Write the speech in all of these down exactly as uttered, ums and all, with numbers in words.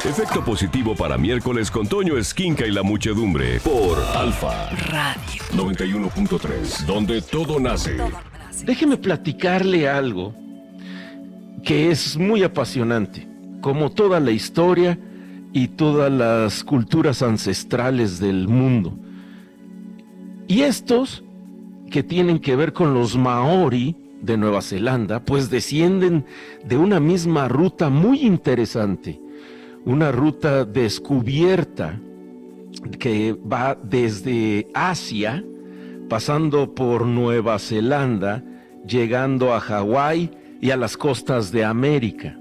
Efecto positivo para miércoles con Toño Esquinca y la muchedumbre por Alfa Radio noventa y uno punto tres, donde todo nace. Déjeme platicarle algo que es muy apasionante, como toda la historia y todas las culturas ancestrales del mundo. Y estos que tienen que ver con los Maori de Nueva Zelanda, pues descienden de una misma ruta muy interesante, una ruta descubierta que va desde Asia, pasando por Nueva Zelanda, llegando a Hawái y a las costas de América.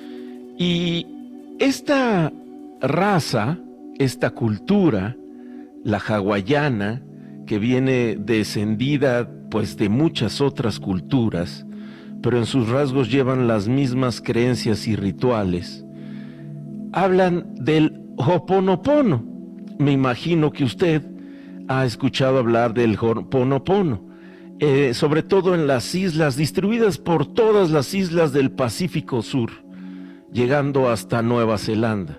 Y esta raza, esta cultura, la hawaiana, que viene descendida pues de muchas otras culturas, pero en sus rasgos llevan las mismas creencias y rituales, hablan del Ho'oponopono. Me imagino que usted ha escuchado hablar del Ho'oponopono, eh, sobre todo en las islas, distribuidas por todas las islas del Pacífico Sur, llegando hasta Nueva Zelanda.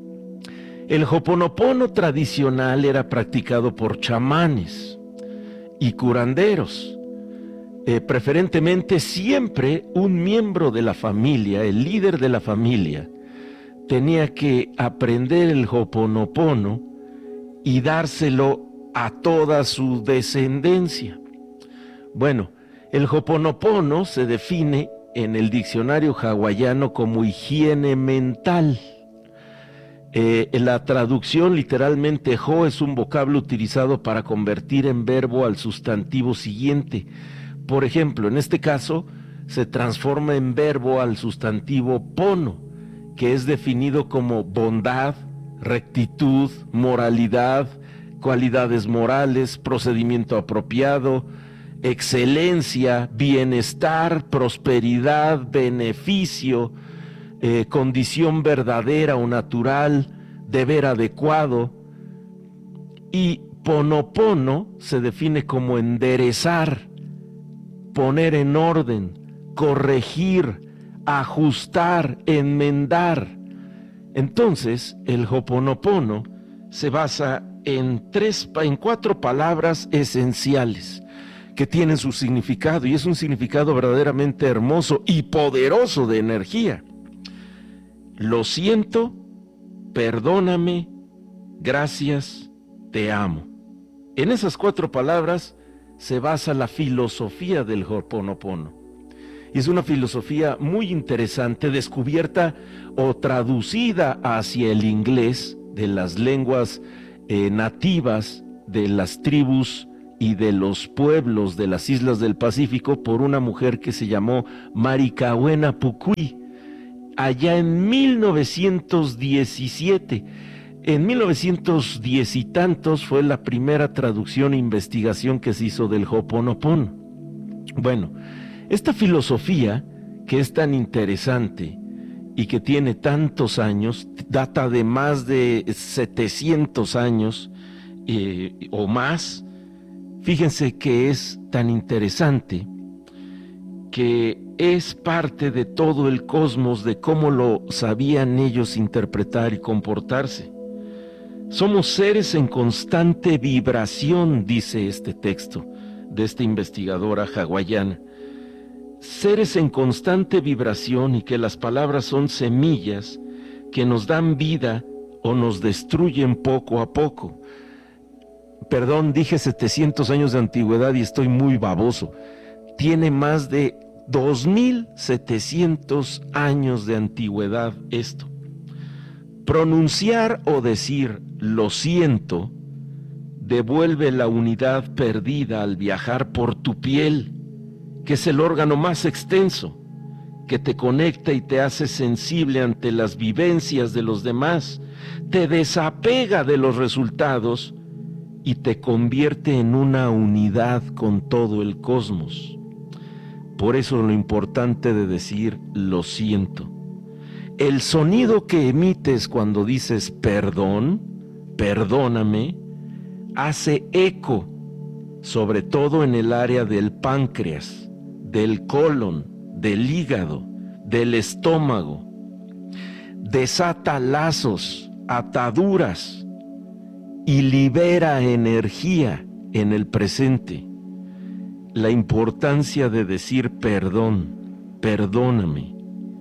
El Ho'oponopono tradicional era practicado por chamanes y curanderos. Eh, preferentemente siempre un miembro de la familia, el líder de la familia, tenía que aprender el Ho'oponopono y dárselo a toda su descendencia. Bueno, el Ho'oponopono se define en el diccionario hawaiano como higiene mental. Eh, en la traducción, literalmente, ho es un vocablo utilizado para convertir en verbo al sustantivo siguiente. Por ejemplo, en este caso, se transforma en verbo al sustantivo pono, que es definido como bondad, rectitud, moralidad, cualidades morales, procedimiento apropiado, excelencia, bienestar, prosperidad, beneficio, eh, condición verdadera o natural, deber adecuado. Y ponopono se define como enderezar, poner en orden, corregir, ajustar, enmendar. Entonces, el Ho'oponopono se basa en tres, en cuatro palabras esenciales que tienen su significado, y es un significado verdaderamente hermoso y poderoso de energía. Lo siento, perdóname, gracias, te amo. En esas cuatro palabras se basa la filosofía del Ho'oponopono. Y es una filosofía muy interesante, descubierta o traducida hacia el inglés de las lenguas eh, nativas de las tribus y de los pueblos de las islas del Pacífico por una mujer que se llamó Marikawena Pukui, allá en mil novecientos diecisiete. En mil novecientos diez y tantos fue la primera traducción e investigación que se hizo del Ho'oponopono. Bueno, esta filosofía, que es tan interesante y que tiene tantos años, data de más de setecientos años eh, o más. Fíjense que es tan interesante que es parte de todo el cosmos, de cómo lo sabían ellos interpretar y comportarse. Somos seres en constante vibración, dice este texto de esta investigadora hawaiana. Seres en constante vibración, y que las palabras son semillas que nos dan vida o nos destruyen poco a poco. Perdón, dije setecientos años de antigüedad y estoy muy baboso. Tiene más de dos mil setecientos años de antigüedad esto. Pronunciar o decir lo siento devuelve la unidad perdida al viajar por tu piel, que es el órgano más extenso, que te conecta y te hace sensible ante las vivencias de los demás, te desapega de los resultados y te convierte en una unidad con todo el cosmos. Por eso lo importante de decir lo siento. El sonido que emites cuando dices perdón, perdóname, hace eco, sobre todo en el área del páncreas, del colon, del hígado, del estómago. desata lazos, ataduras y libera energía en el presente. La importancia de decir perdón, perdóname.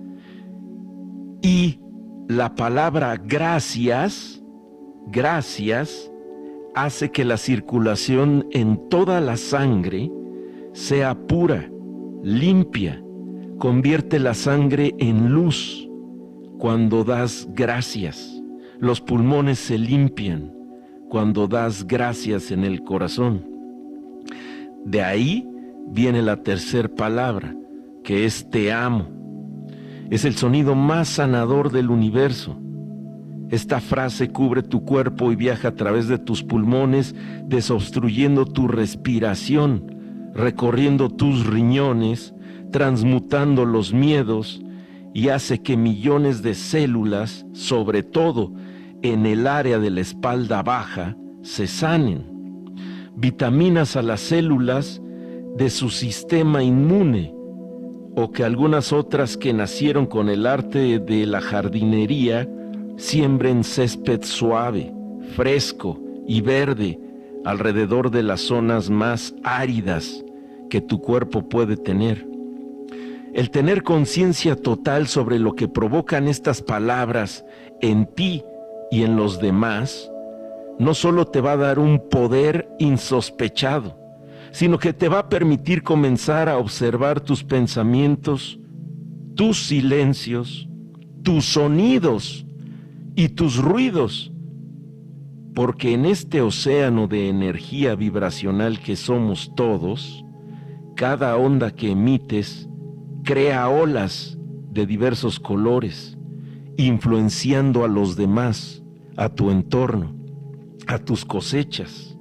Y la palabra gracias, gracias, hace que la circulación en toda la sangre sea pura, limpia, convierte la sangre en luz cuando das gracias. Los pulmones se limpian cuando das gracias en el corazón. De ahí viene la tercera palabra, que es te amo. Es el sonido más sanador del universo. Esta frase cubre tu cuerpo y viaja a través de tus pulmones, desobstruyendo tu respiración, recorriendo tus riñones, transmutando los miedos, y hace que millones de células, sobre todo en el área de la espalda baja, se sanen. Vitaminas a las células de su sistema inmune, o que algunas otras que nacieron con el arte de la jardinería siembren césped suave, fresco y verde alrededor de las zonas más áridas que tu cuerpo puede tener. El tener conciencia total sobre lo que provocan estas palabras en ti y en los demás, no solo te va a dar un poder insospechado, sino que te va a permitir comenzar a observar tus pensamientos, tus silencios, tus sonidos y tus ruidos, porque en este océano de energía vibracional que somos todos, cada onda que emites crea olas de diversos colores, influenciando a los demás, a tu entorno, a tus cosechas.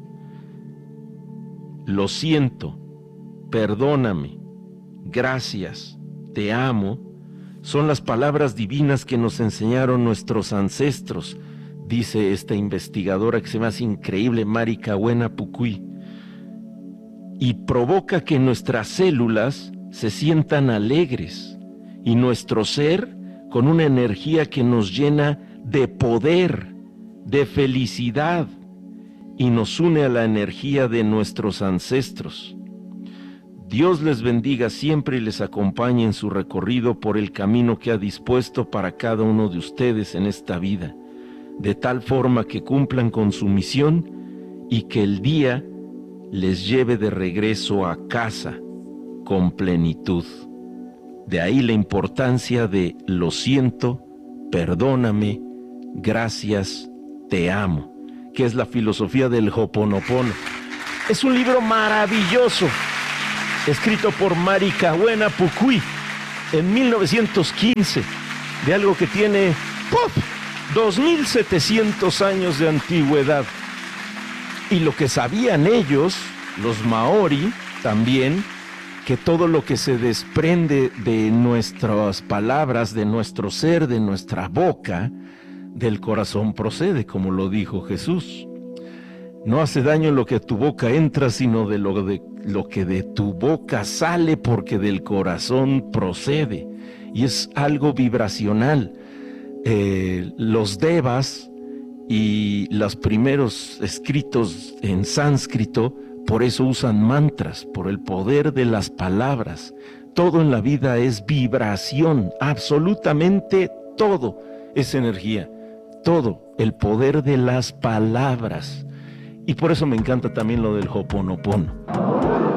Lo siento, perdóname, gracias, te amo, son las palabras divinas que nos enseñaron nuestros ancestros, dice esta investigadora que se me hace increíble, Mari Cahuena Pucuy, y provoca que nuestras células se sientan alegres y nuestro ser con una energía que nos llena de poder, de felicidad, y nos une a la energía de nuestros ancestros. Dios les bendiga siempre y les acompañe en su recorrido por el camino que ha dispuesto para cada uno de ustedes en esta vida, de tal forma que cumplan con su misión y que el día les lleve de regreso a casa con plenitud. De ahí la importancia de lo siento, perdóname, gracias, te amo, que es la filosofía del Ho'oponopono. Es un libro maravilloso, escrito por Mari Cahuena Pucuy en mil novecientos quince, de algo que tiene ¡puf! dos mil setecientos años de antigüedad. Y lo que sabían ellos, los maori, también, que todo lo que se desprende de nuestras palabras, de nuestro ser, de nuestra boca, del corazón procede, como lo dijo Jesús. No hace daño lo que a tu boca entra, sino de lo, de lo que de tu boca sale, porque del corazón procede. Y es algo vibracional. Eh, los devas y los primeros escritos en sánscrito, por eso usan mantras, por el poder de las palabras. Todo en la vida es vibración, absolutamente todo es energía, todo, el poder de las palabras. Y por eso me encanta también lo del Ho'oponopono.